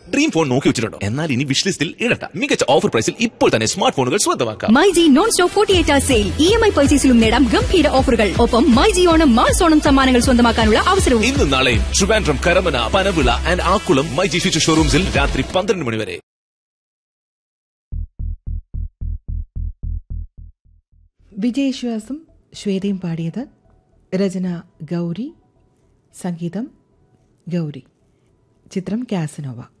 Dream phone നോക്കി വെച്ചിട്ടുണ്ടോ? എന്നാൽ ഇനി വിഷ് ലിസ്റ്റിൽ ഇടണ്ട. മികച്ച ഓഫർ പ്രൈസിൽ ഇപ്പോൾ തന്നെ സ്മാർട്ട് ഫോണുകൾ സ്വന്തമാക്കാം. MyG non stop 48 hours sale. EMI പർച്ചേസിലും നേടാം ഗംഭീര ഓഫറുകൾ. ഒപ്പം മൈജി ഓണം മാസ് ഓണം സമ്മാനങ്ങൾ സ്വന്തമാക്കാനുള്ള അവസരവും. ഇന്നും നാളെയും ട്രിവാൻഡ്രം, കരമന, പനവിള ആൻഡ് ആക്കുളം മൈജി ഫ്യൂച്ചർ ഷോറൂംസിൽ രാത്രി 12 മണി വരെ. വിജയേശ്വാസും ശ്വേതയും പാടിയത്. രചന ഗൗരി, സംഗീതം ഗൗരി. ചിത്രം കാസനോവ.